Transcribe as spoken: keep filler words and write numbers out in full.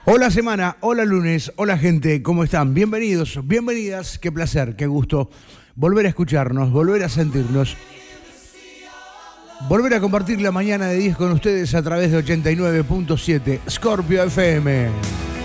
Hola semana, hola lunes, hola gente, ¿cómo están? Bienvenidos, bienvenidas, qué placer, qué gusto volver a escucharnos, volver a sentirnos, volver a compartir la mañana de diez con ustedes a través de ochenta y nueve punto siete Scorpio F M.